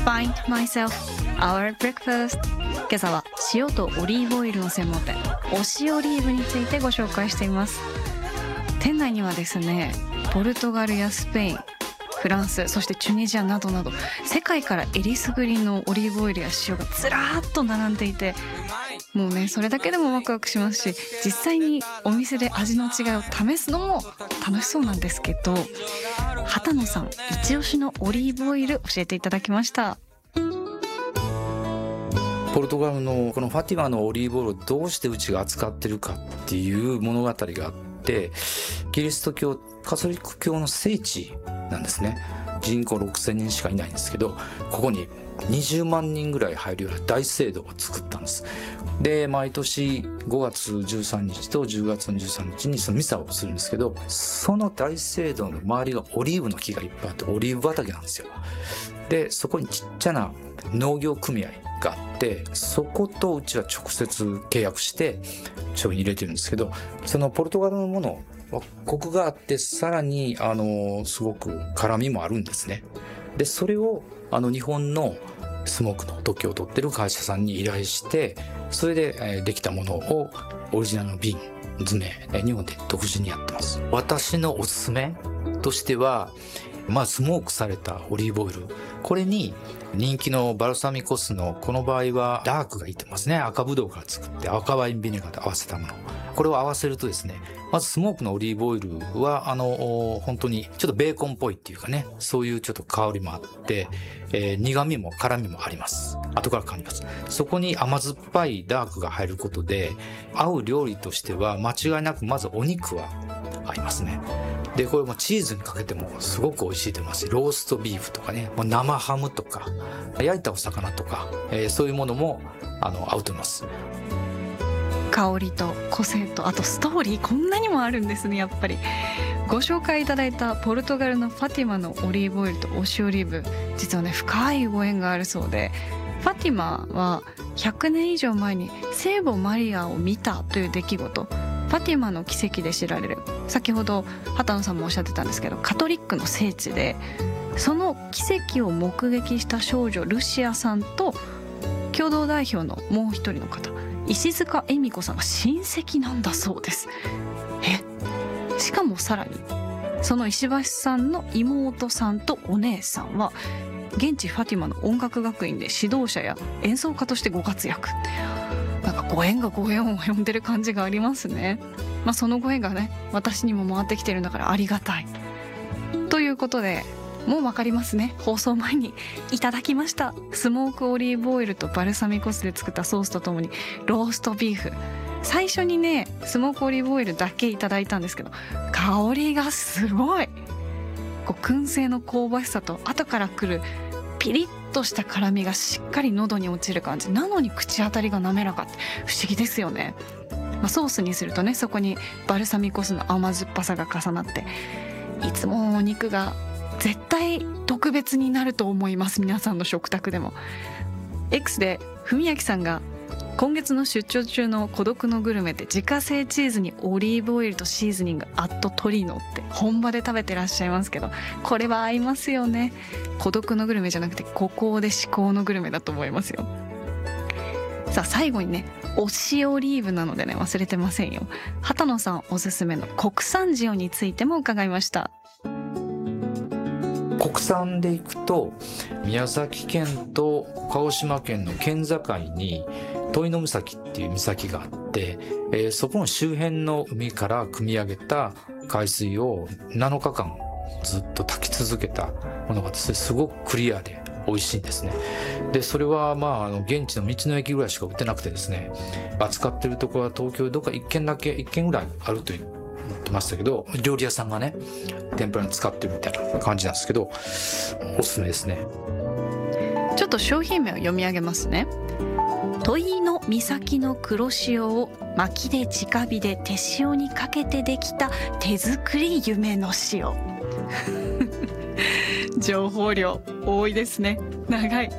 Find myself our breakfast。 今朝は塩とオリーブオイルの専門店おしオリーブについてご紹介しています。店内にはですね、ポルトガルやスペイン、フランス、そしてチュニジアなどなど世界からえりすぐりのオリーブオイルや塩がずらーっと並んでいて、もうねそれだけでもワクワクしますし、実際にお店で味の違いを試すのも楽しそうなんですけど、畑野さん一押しのオリーブオイル教えていただきました。 ポルトガルのこのファティマのオリーブオイルをどうしてうちが扱ってるかっていう物語があって、キリスト教カトリック教の聖地なんですね。人口6000人しかいないんですけど、ここに20万人ぐらい入るような大聖堂を作ったんです。で、毎年5月13日と10月23日にそのミサをするんですけど、その大聖堂の周りがオリーブの木がいっぱいあって、オリーブ畑なんですよ。で、そこにちっちゃな農業組合があって、そことうちは直接契約して商品入れてるんですけど、そのポルトガルのものはコクがあって、さらにすごく辛みもあるんですね。で、それを日本のスモークの特許を取ってる会社さんに依頼して、それでできたものをオリジナルの瓶詰め、日本で独自にやってます。私のおすすめとしては、スモークされたオリーブオイル、これに人気のバルサミコ酢の、この場合はダークが入ってますね。赤ぶどうから作って赤ワインビネガーと合わせたもの、これを合わせるとですね、まずスモークのオリーブオイルは本当にちょっとベーコンっぽいっていうかね、そういうちょっと香りもあって、苦味も辛みもあります。後から感じます。そこに甘酸っぱいダークが入ることで、合う料理としては間違いなくまずお肉は合いますね。で、これもチーズにかけてもすごく美味しいと思います。ローストビーフとかね、生ハムとか焼いたお魚とか、そういうものも合うと思います。 香りと個性と、あとストーリー、こんなにもあるんですね。やっぱりご紹介いただいたポルトガルのファティマのオリーブオイルとおしオリーブ、実はね深いご縁があるそうで、ファティマは100年以上前に聖母マリアを見たという出来事、ファティマの奇跡で知られる、先ほど畑野さんもおっしゃってたんですけど、カトリックの聖地で、その奇跡を目撃した少女ルシアさんと共同代表のもう一人の方、石塚恵美子さんが親戚なんだそうです。しかもさらにその石橋さんの妹さんとお姉さんは現地ファティマの音楽学院で指導者や演奏家としてご活躍。なんかご縁がご縁を呼んでる感じがありますね。そのご縁がね私にも回ってきてるんだからありがたいということで、もうわかりますね。放送前にいただきましたスモークオリーブオイルとバルサミコ酢で作ったソースとともにローストビーフ、最初にねスモークオリーブオイルだけいただいたんですけど、香りがすごい、燻製の香ばしさと後から来るピリッとした辛みがしっかり喉に落ちる感じなのに、口当たりが滑らかって不思議ですよね。ソースにするとね、そこにバルサミコ酢の甘酸っぱさが重なって、いつもお肉が絶対特別になると思います。皆さんの食卓でも X で文明さんが今月の出張中の孤独のグルメで自家製チーズにオリーブオイルとシーズニングトリノって本場で食べてらっしゃいますけど、これは合いますよね。孤独のグルメじゃなくて孤高で至高のグルメだと思いますよ。さあ最後にね、おしオリーブなのでね忘れてませんよ。畑野さんおすすめの国産塩についても伺いました。 国産でいくと宮崎県と鹿児島県の県境に土井岬っていう岬があって、そこの周辺の海から汲み上げた海水を7日間ずっと炊き続けたものがですね、すごくクリアで美味しいんですね。でそれは現地の道の駅ぐらいしか売ってなくてですね、扱ってるところは東京でどっか1軒ぐらいあるという思ってましたけど、料理屋さんがね天ぷらに使ってるみたいな感じなんですけど、おすすめですね。 ちょっと商品名を読み上げますね。土井の岬の黒潮を薪で直火で手塩にかけてできた手作り夢の塩情報量多いですね。長い。